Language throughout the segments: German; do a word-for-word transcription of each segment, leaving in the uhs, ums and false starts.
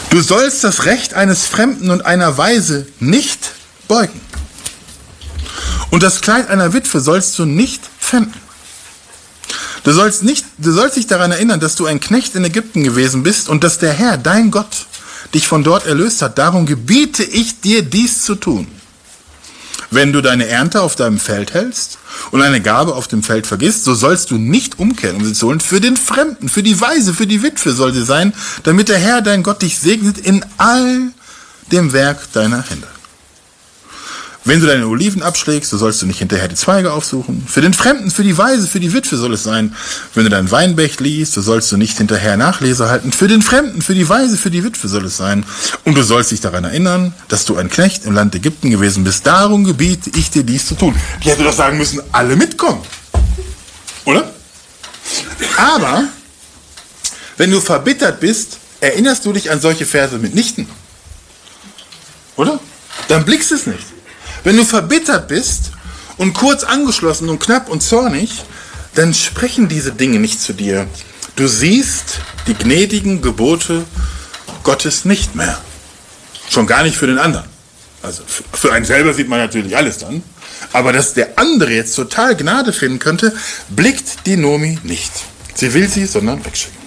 Du sollst das Recht eines Fremden und einer Waise nicht beugen. Und das Kleid einer Witwe sollst du nicht pfänden. Du sollst, nicht, du sollst dich daran erinnern, dass du ein Knecht in Ägypten gewesen bist und dass der Herr, dein Gott, dich von dort erlöst hat. Darum gebiete ich dir, dies zu tun. Wenn du deine Ernte auf deinem Feld hältst und eine Gabe auf dem Feld vergisst, so sollst du nicht umkehren, um sie zu holen. Für den Fremden, für die Waise, für die Witwe soll sie sein, damit der Herr, dein Gott, dich segnet in all dem Werk deiner Hände. Wenn du deine Oliven abschlägst, so sollst du nicht hinterher die Zweige aufsuchen. Für den Fremden, für die Waise, für die Witwe soll es sein. Wenn du dein Weinberg liest, so sollst du nicht hinterher Nachlese halten. Für den Fremden, für die Waise, für die Witwe soll es sein. Und du sollst dich daran erinnern, dass du ein Knecht im Land Ägypten gewesen bist. Darum gebiete ich dir, dies zu tun. Die hätte doch sagen müssen, alle mitkommen. Oder? Aber, wenn du verbittert bist, erinnerst du dich an solche Verse mitnichten. Oder? Dann blickst du es nicht. Wenn du verbittert bist und kurz angeschlossen und knapp und zornig, dann sprechen diese Dinge nicht zu dir. Du siehst die gnädigen Gebote Gottes nicht mehr. Schon gar nicht für den anderen. Also für einen selber sieht man natürlich alles dann. Aber dass der andere jetzt total Gnade finden könnte, blickt die Nomi nicht. Sie will sie, sondern wegschicken.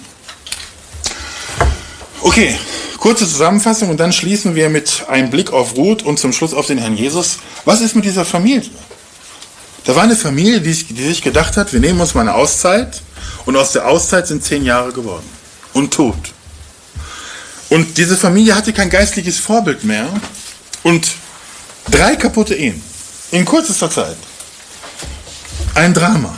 Okay. Kurze Zusammenfassung und dann schließen wir mit einem Blick auf Ruth und zum Schluss auf den Herrn Jesus. Was ist mit dieser Familie? Da war eine Familie, die, die sich gedacht hat, wir nehmen uns mal eine Auszeit und aus der Auszeit sind zehn Jahre geworden und tot. Und diese Familie hatte kein geistliches Vorbild mehr und drei kaputte Ehen in kürzester Zeit. Ein Drama.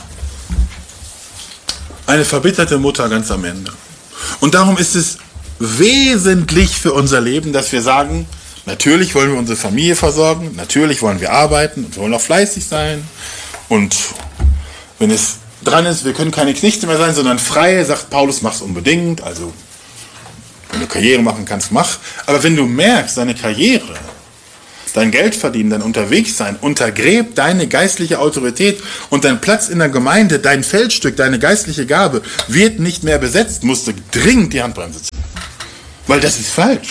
Eine verbitterte Mutter ganz am Ende. Und darum ist es wesentlich für unser Leben, dass wir sagen, natürlich wollen wir unsere Familie versorgen, natürlich wollen wir arbeiten und wir wollen auch fleißig sein und wenn es dran ist, wir können keine Knechte mehr sein, sondern Freie, sagt Paulus, mach's unbedingt, also wenn du Karriere machen kannst, mach, aber wenn du merkst, deine Karriere, dein Geld verdienen, dein Unterwegssein untergräbt deine geistliche Autorität und dein Platz in der Gemeinde, dein Feldstück, deine geistliche Gabe wird nicht mehr besetzt, musst du dringend die Handbremse ziehen. Weil das ist falsch.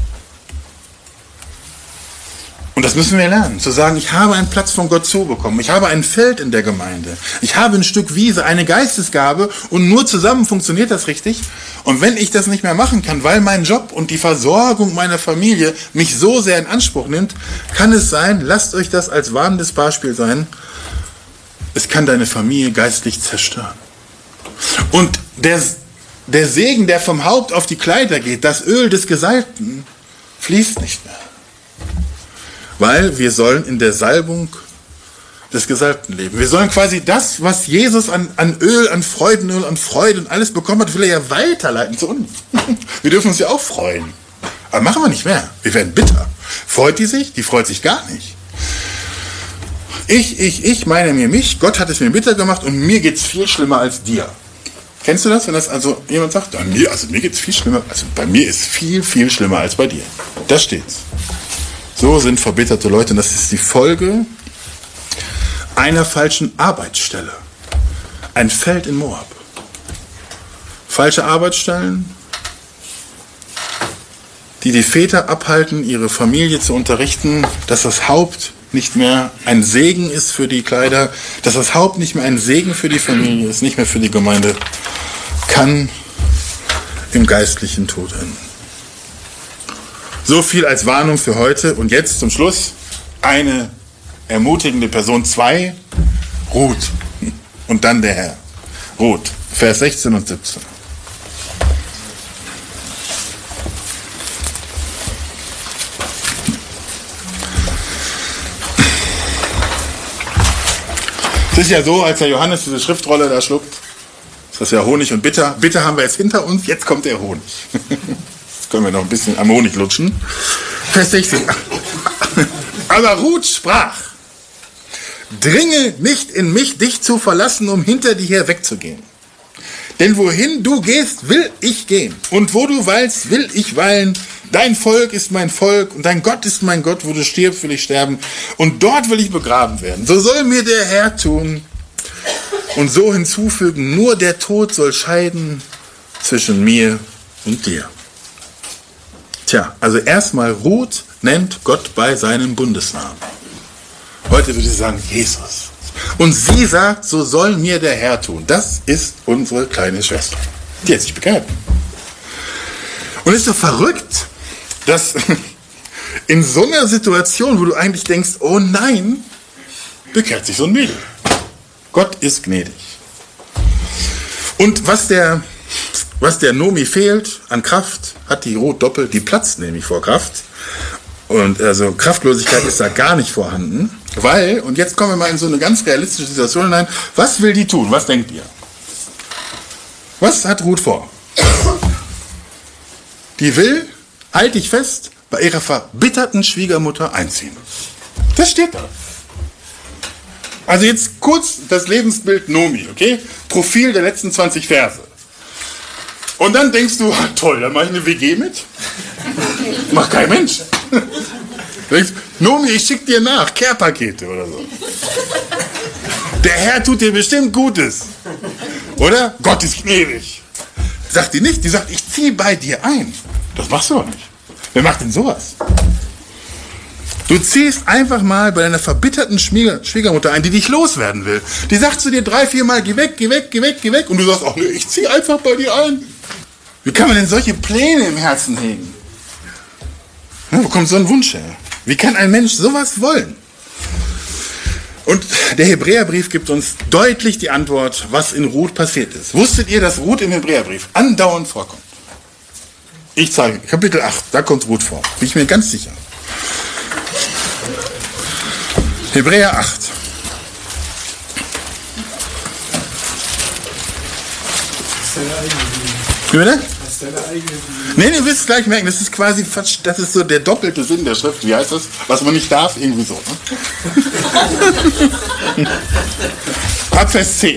Und das müssen wir lernen, zu sagen, ich habe einen Platz von Gott zubekommen, ich habe ein Feld in der Gemeinde, ich habe ein Stück Wiese, eine Geistesgabe und nur zusammen funktioniert das richtig. Und wenn ich das nicht mehr machen kann, weil mein Job und die Versorgung meiner Familie mich so sehr in Anspruch nimmt, kann es sein, lasst euch das als warnendes Beispiel sein, es kann deine Familie geistlich zerstören. Und der Der Segen, der vom Haupt auf die Kleider geht, das Öl des Gesalbten, fließt nicht mehr. Weil wir sollen in der Salbung des Gesalbten leben. Wir sollen quasi das, was Jesus an, an Öl, an Freudenöl, an Freude und alles bekommen hat, will er ja weiterleiten zu uns. Wir dürfen uns ja auch freuen. Aber machen wir nicht mehr. Wir werden bitter. Freut die sich? Die freut sich gar nicht. Ich, ich, ich meine mir mich. Gott hat es mir bitter gemacht und mir geht's viel schlimmer als dir. Kennst du das, wenn das also jemand sagt, bei mir, also mir geht's viel schlimmer, also bei mir ist viel, viel schlimmer als bei dir. Da steht's. So sind verbitterte Leute und das ist die Folge einer falschen Arbeitsstelle. Ein Feld in Moab. Falsche Arbeitsstellen, die die Väter abhalten, ihre Familie zu unterrichten, dass das Haupt nicht mehr ein Segen ist für die Kleider, dass das Haupt nicht mehr ein Segen für die Familie ist, nicht mehr für die Gemeinde, kann im geistlichen Tod enden. So viel als Warnung für heute. Und jetzt zum Schluss eine ermutigende Person, zwei, Ruth und dann der Herr. Ruth, Vers sechzehn und siebzehn. Es ist ja so, als der Johannes diese Schriftrolle da schluckt, ist das ja Honig und Bitter. Bitter haben wir jetzt hinter uns, jetzt kommt der Honig. Jetzt können wir noch ein bisschen am Honig lutschen. Vers sechzehn. Aber Ruth sprach, dringe nicht in mich, dich zu verlassen, um hinter dir her wegzugehen. Denn wohin du gehst, will ich gehen. Und wo du weilst, will ich weilen. Dein Volk ist mein Volk und dein Gott ist mein Gott. Wo du stirbst, will ich sterben. Und dort will ich begraben werden. So soll mir der Herr tun. Und so hinzufügen, nur der Tod soll scheiden zwischen mir und dir. Tja, also erstmal Ruth nennt Gott bei seinem Bundesnamen. Heute würde sie sagen, Jesus. Und sie sagt, so soll mir der Herr tun. Das ist unsere kleine Schwester. Die hat sich bekehrt. Und es ist so verrückt, dass in so einer Situation, wo du eigentlich denkst, oh nein, bekehrt sich so ein Mädel. Gott ist gnädig. Und was der, was der Nomi fehlt an Kraft, hat die Ruth doppelt, die platzt nämlich vor Kraft. Und also Kraftlosigkeit ist da gar nicht vorhanden. Weil, und jetzt kommen wir mal in so eine ganz realistische Situation hinein, was will die tun? Was denkt ihr? Was hat Ruth vor? Die will, halt dich fest, bei ihrer verbitterten Schwiegermutter einziehen. Das steht da. Also jetzt kurz das Lebensbild Nomi, okay? Profil der letzten zwanzig Verse. Und dann denkst du, toll, dann mache ich eine W G mit. Macht kein Mensch. Denkst, Nomi, ich schick dir nach, Care-Pakete oder so. Der Herr tut dir bestimmt Gutes. Oder? Gott ist gnädig. Sagt die nicht, die sagt, ich ziehe bei dir ein. Das machst du doch nicht. Wer macht denn sowas? Du ziehst einfach mal bei deiner verbitterten Schwieger, Schwiegermutter ein, die dich loswerden will. Die sagt zu dir drei, vier Mal, geh weg, geh weg, geh weg, geh weg. Und du sagst, ach nee, ich ziehe einfach bei dir ein. Wie kann man denn solche Pläne im Herzen hegen? Ja, wo kommt so ein Wunsch her? Wie kann ein Mensch sowas wollen? Und der Hebräerbrief gibt uns deutlich die Antwort, was in Ruth passiert ist. Wusstet ihr, dass Ruth im Hebräerbrief andauernd vorkommt? Ich zeige, Kapitel acht, da kommt Ruth vor. Bin ich mir ganz sicher. Hebräer acht. Wie bitte? Nee, ihr wisst es gleich merken, das ist quasi, das ist so der doppelte Sinn der Schrift. Wie heißt das? Was man nicht darf, irgendwie so. Ne? Ab Vers zehn.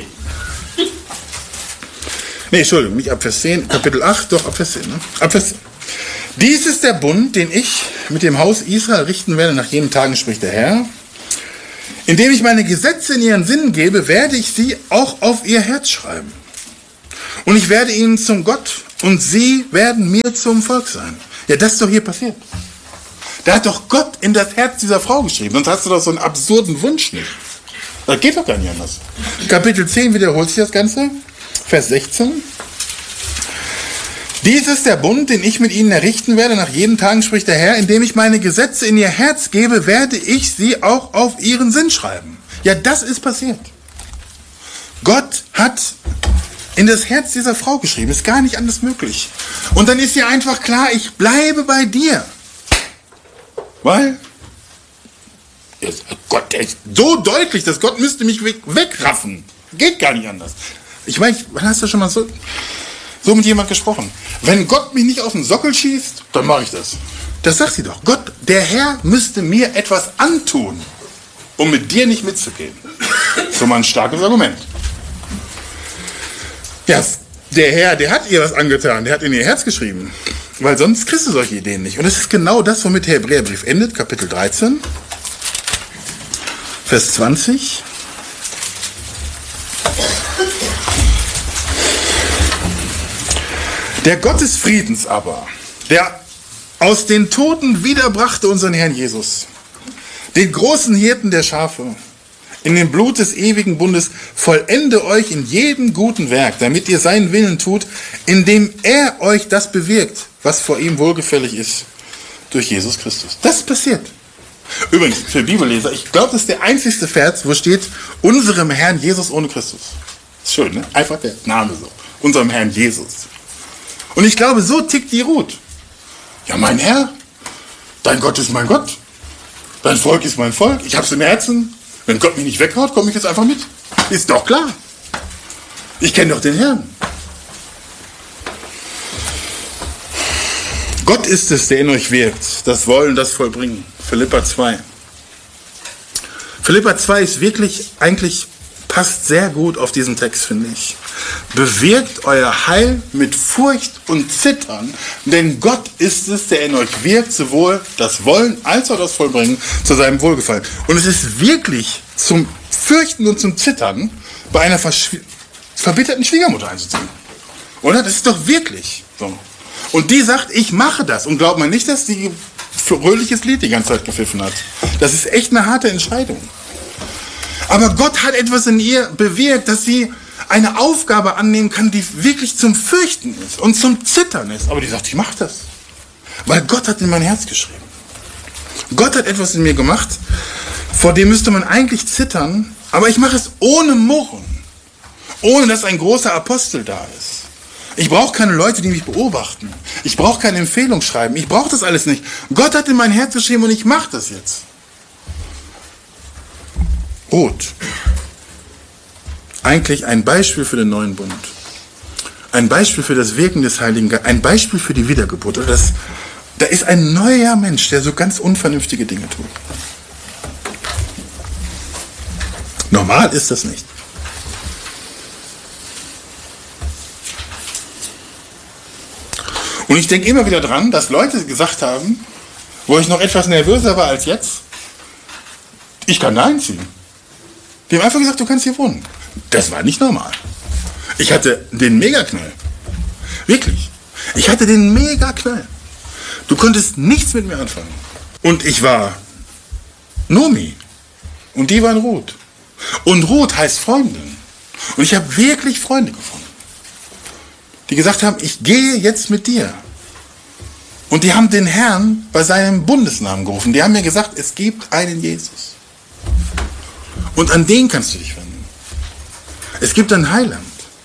Nee, Entschuldigung, nicht ab Vers zehn, Kapitel acht, doch ab Vers zehn. Ne? Ab Vers zehn. Dies ist der Bund, den ich mit dem Haus Israel richten werde, nach jenen Tagen spricht der Herr. Indem ich meine Gesetze in ihren Sinn gebe, werde ich sie auch auf ihr Herz schreiben. Und ich werde ihnen zum Gott und sie werden mir zum Volk sein. Ja, das ist doch hier passiert. Da hat doch Gott in das Herz dieser Frau geschrieben. Sonst hast du doch so einen absurden Wunsch nicht. Das geht doch gar nicht anders. Kapitel zehn wiederholt sich das Ganze. Vers sechzehn. Dies ist der Bund, den ich mit ihnen errichten werde, nach jeden Tagen spricht der Herr, indem ich meine Gesetze in ihr Herz gebe, werde ich sie auch auf ihren Sinn schreiben. Ja, das ist passiert. Gott hat in das Herz dieser Frau geschrieben, ist gar nicht anders möglich. Und dann ist ihr einfach klar, ich bleibe bei dir. Weil Gott, der ist so deutlich, dass Gott müsste mich wegraffen. Geht gar nicht anders. Ich meine, wann hast du schon mal so... So mit jemand gesprochen. Wenn Gott mich nicht auf den Sockel schießt, dann mache ich das. Das sagt sie doch. Gott, der Herr müsste mir etwas antun, um mit dir nicht mitzugehen. So mal ein starkes Argument. Ja, der Herr, der hat ihr was angetan. Der hat in ihr Herz geschrieben. Weil sonst kriegst du solche Ideen nicht. Und es ist genau das, womit der Hebräerbrief endet. Kapitel dreizehn. Vers zwanzig. Der Gott des Friedens aber, der aus den Toten wiederbrachte unseren Herrn Jesus, den großen Hirten der Schafe, in dem Blut des ewigen Bundes, vollende euch in jedem guten Werk, damit ihr seinen Willen tut, indem er euch das bewirkt, was vor ihm wohlgefällig ist, durch Jesus Christus. Das ist passiert. Übrigens, für Bibelleser, ich glaube, das ist der einzigste Vers, wo steht, unserem Herrn Jesus ohne Christus. Ist schön, ne? Einfach der Name so. Unserem Herrn Jesus. Und ich glaube, so tickt die Ruth. Ja, mein Herr, dein Gott ist mein Gott. Dein Volk ist mein Volk. Ich hab's im Herzen. Wenn Gott mich nicht weghaut, komme ich jetzt einfach mit. Ist doch klar. Ich kenne doch den Herrn. Gott ist es, der in euch wirkt. Das Wollen, das Vollbringen. Philipper zwei. Philipper zwei ist wirklich, eigentlich passt sehr gut auf diesen Text, finde ich. Bewirkt euer Heil mit Furcht und Zittern, denn Gott ist es, der in euch wirkt, sowohl das Wollen als auch das Vollbringen zu seinem Wohlgefallen. Und es ist wirklich zum Fürchten und zum Zittern, bei einer verbitterten Schwiegermutter einzuziehen. Oder? Das ist doch wirklich so. Und die sagt, ich mache das. Und glaubt man nicht, dass die fröhliches Lied die ganze Zeit gepfiffen hat. Das ist echt eine harte Entscheidung. Aber Gott hat etwas in ihr bewirkt, dass sie eine Aufgabe annehmen kann, die wirklich zum Fürchten ist und zum Zittern ist. Aber die sagt, ich mache das. Weil Gott hat in mein Herz geschrieben. Gott hat etwas in mir gemacht, vor dem müsste man eigentlich zittern, aber ich mache es ohne Murren. Ohne dass ein großer Apostel da ist. Ich brauche keine Leute, die mich beobachten. Ich brauche keine Empfehlung schreiben. Ich brauche das alles nicht. Gott hat in mein Herz geschrieben und ich mache das jetzt. Rot. Eigentlich ein Beispiel für den neuen Bund. Ein Beispiel für das Wirken des Heiligen Geistes. Ein Beispiel für die Wiedergeburt. Das, da ist ein neuer Mensch, der so ganz unvernünftige Dinge tut. Normal ist das nicht. Und ich denke immer wieder dran, dass Leute gesagt haben, wo ich noch etwas nervöser war als jetzt, ich kann da einziehen. Die haben einfach gesagt, du kannst hier wohnen. Das war nicht normal. Ich hatte den Megaknall. Wirklich. Ich hatte den Megaknall. Du konntest nichts mit mir anfangen. Und ich war Nomi. Und die waren Ruth. Und Ruth heißt Freundin. Und ich habe wirklich Freunde gefunden, die gesagt haben, ich gehe jetzt mit dir. Und die haben den Herrn bei seinem Bundesnamen gerufen. Die haben mir gesagt, es gibt einen Jesus. Und an den kannst du dich wenden. Es gibt ein Heiland.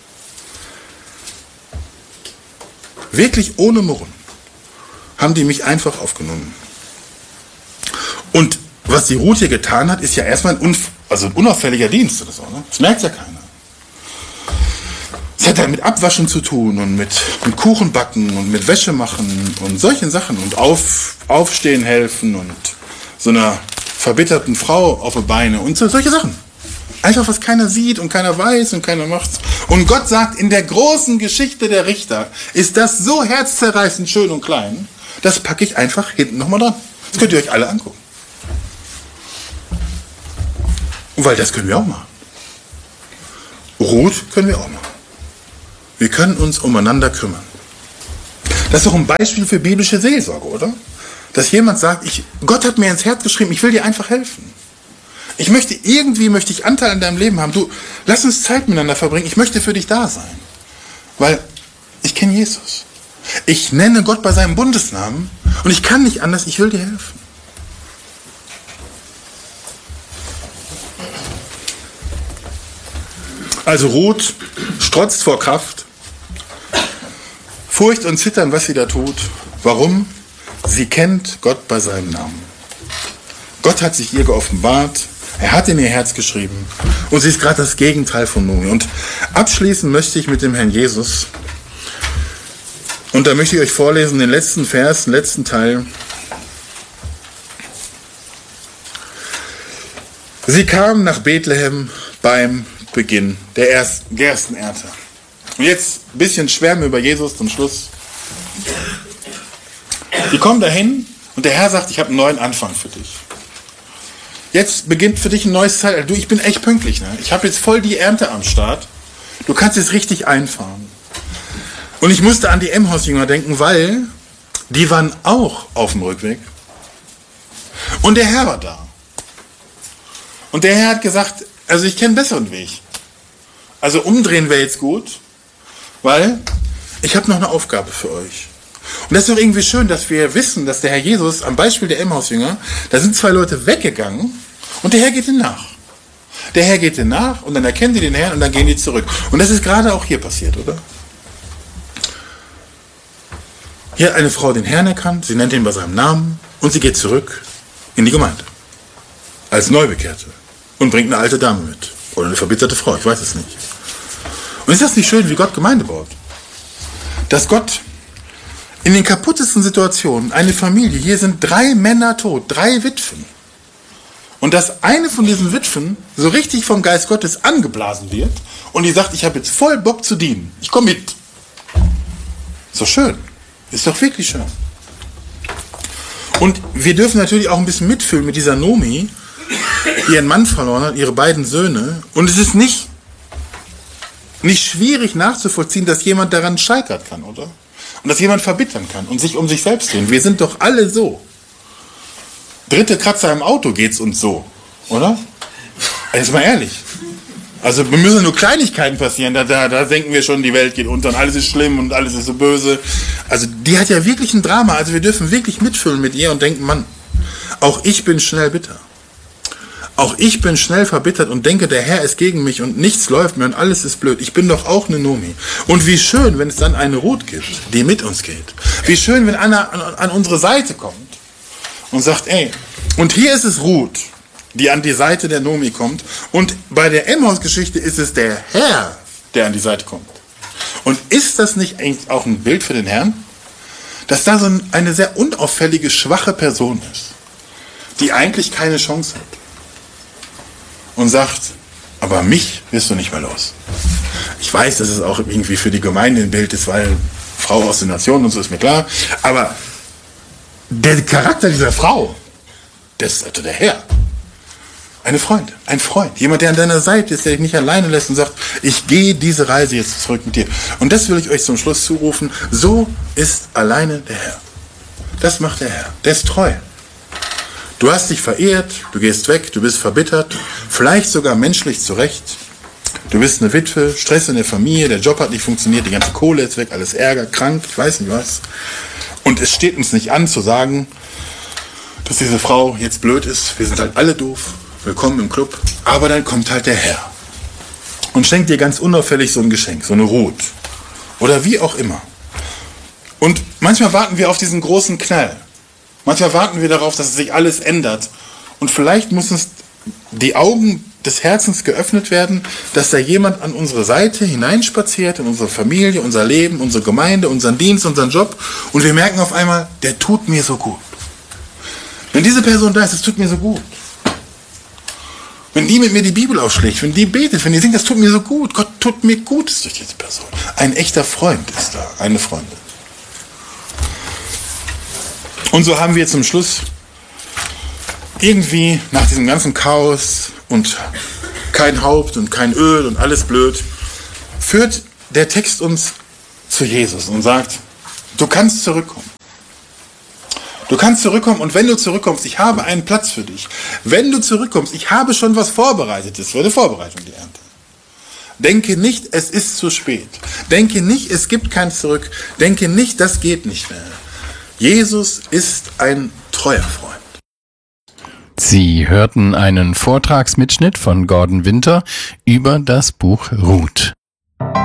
Wirklich ohne Murren haben die mich einfach aufgenommen. Und was die Ruth hier getan hat, ist ja erstmal ein, unf- also ein unauffälliger Dienst oder so. Ne? Das merkt ja keiner. Es hat ja mit Abwaschen zu tun und mit, mit Kuchen backen und mit Wäsche machen und solchen Sachen und auf, aufstehen helfen und so einer verbitterten Frau auf die Beine und so, solche Sachen. Einfach, was keiner sieht und keiner weiß und keiner macht. Und Gott sagt, in der großen Geschichte der Richter ist das so herzzerreißend schön und klein, das packe ich einfach hinten nochmal dran. Das könnt ihr euch alle angucken. Und weil das können wir auch machen. Ruth können wir auch machen. Wir können uns umeinander kümmern. Das ist doch ein Beispiel für biblische Seelsorge, oder? Dass jemand sagt, ich, Gott hat mir ins Herz geschrieben, ich will dir einfach helfen. Ich möchte, irgendwie möchte ich Anteil an deinem Leben haben. Du, lass uns Zeit miteinander verbringen. Ich möchte für dich da sein. Weil ich kenne Jesus. Ich nenne Gott bei seinem Bundesnamen und ich kann nicht anders, ich will dir helfen. Also Ruth strotzt vor Kraft, Furcht und Zittern, was sie da tut. Warum? Sie kennt Gott bei seinem Namen. Gott hat sich ihr geoffenbart, er hat in ihr Herz geschrieben und sie ist gerade das Gegenteil von Nomi. Und abschließen möchte ich mit dem Herrn Jesus. Und da möchte ich euch vorlesen den letzten Vers, den letzten Teil. Sie kam nach Bethlehem beim Beginn der ersten Gerstenernte. Und jetzt ein bisschen schwärmen über Jesus zum Schluss. Die kommen dahin und der Herr sagt, ich habe einen neuen Anfang für dich. Jetzt beginnt für dich ein neues Zeitalter. Du, ich bin echt pünktlich. Ne? Ich habe jetzt voll die Ernte am Start. Du kannst jetzt richtig einfahren. Und ich musste an die Emmaus-Jünger denken, weil die waren auch auf dem Rückweg. Und der Herr war da. Und der Herr hat gesagt, also ich kenne einen besseren Weg. Also umdrehen wäre jetzt gut, weil ich habe noch eine Aufgabe für euch. Und das ist doch irgendwie schön, dass wir wissen, dass der Herr Jesus, am Beispiel der Emmaus-Jünger, da sind zwei Leute weggegangen und der Herr geht ihnen nach. Der Herr geht ihnen nach und dann erkennen die den Herrn und dann gehen die zurück. Und das ist gerade auch hier passiert, oder? Hier hat eine Frau den Herrn erkannt, sie nennt ihn bei seinem Namen und sie geht zurück in die Gemeinde. Als Neubekehrte. Und bringt eine alte Dame mit. Oder eine verbitterte Frau, ich weiß es nicht. Und ist das nicht schön, wie Gott Gemeinde baut? Dass Gott in den kaputtesten Situationen, eine Familie, hier sind drei Männer tot, drei Witwen. Und dass eine von diesen Witwen so richtig vom Geist Gottes angeblasen wird und die sagt, ich habe jetzt voll Bock zu dienen. Ich komme mit. Ist doch schön. Ist doch wirklich schön. Und wir dürfen natürlich auch ein bisschen mitfühlen mit dieser Nomi, die ihren Mann verloren hat, ihre beiden Söhne. Und es ist nicht, nicht schwierig nachzuvollziehen, dass jemand daran scheitern kann, oder? Und dass jemand verbittern kann und sich um sich selbst drehen. Wir sind doch alle so. Dritte Kratzer im Auto geht's uns so, oder? Jetzt mal ehrlich. Also wir müssen nur Kleinigkeiten passieren, da, da, da denken wir schon, die Welt geht unter und alles ist schlimm und alles ist so böse. Also die hat ja wirklich ein Drama, also wir dürfen wirklich mitfühlen mit ihr und denken, Mann, auch ich bin schnell bitter. Auch ich bin schnell verbittert und denke, der Herr ist gegen mich und nichts läuft mehr und alles ist blöd. Ich bin doch auch eine Nomi. Und wie schön, wenn es dann eine Ruth gibt, die mit uns geht. Wie schön, wenn Anna an, an unsere Seite kommt und sagt, ey, und hier ist es Ruth, die an die Seite der Nomi kommt. Und bei der Emmaus-Geschichte ist es der Herr, der an die Seite kommt. Und ist das nicht eigentlich auch ein Bild für den Herrn? Dass da so eine sehr unauffällige, schwache Person ist, die eigentlich keine Chance hat. Und sagt, aber mich wirst du nicht mehr los. Ich weiß, dass es auch irgendwie für die Gemeinde ein Bild ist, weil Frau aus den Nationen und so ist mir klar. Aber der Charakter dieser Frau, das ist also der Herr. Eine Freundin, ein Freund. Jemand, der an deiner Seite ist, der dich nicht alleine lässt und sagt, ich gehe diese Reise jetzt zurück mit dir. Und das will ich euch zum Schluss zurufen. So ist alleine der Herr. Das macht der Herr. Der ist treu. Du hast dich verehrt, du gehst weg, du bist verbittert, vielleicht sogar menschlich zurecht. Du bist eine Witwe, Stress in der Familie, der Job hat nicht funktioniert, die ganze Kohle ist weg, alles Ärger, krank, ich weiß nicht was. Und es steht uns nicht an zu sagen, dass diese Frau jetzt blöd ist. Wir sind halt alle doof, willkommen im Club. Aber dann kommt halt der Herr und schenkt dir ganz unauffällig so ein Geschenk, so eine Ruth. Oder wie auch immer. Und manchmal warten wir auf diesen großen Knall. Manchmal warten wir darauf, dass sich alles ändert. Und vielleicht müssen uns die Augen des Herzens geöffnet werden, dass da jemand an unsere Seite hineinspaziert, in unsere Familie, unser Leben, unsere Gemeinde, unseren Dienst, unseren Job. Und wir merken auf einmal, der tut mir so gut. Wenn diese Person da ist, es tut mir so gut. Wenn die mit mir die Bibel aufschlägt, wenn die betet, wenn die singt, das tut mir so gut. Gott tut mir Gutes durch diese Person. Ein echter Freund ist da, eine Freundin. Und so haben wir zum Schluss irgendwie nach diesem ganzen Chaos und kein Haupt und kein Öl und alles blöd, führt der Text uns zu Jesus und sagt, du kannst zurückkommen. Du kannst zurückkommen und wenn du zurückkommst, ich habe einen Platz für dich. Wenn du zurückkommst, ich habe schon was Vorbereitetes für die Vorbereitung der Ernte. Denke nicht, es ist zu spät. Denke nicht, es gibt kein Zurück. Denke nicht, das geht nicht mehr. Jesus ist ein treuer Freund. Sie hörten einen Vortragsmitschnitt von Gordon Winter über das Buch Ruth.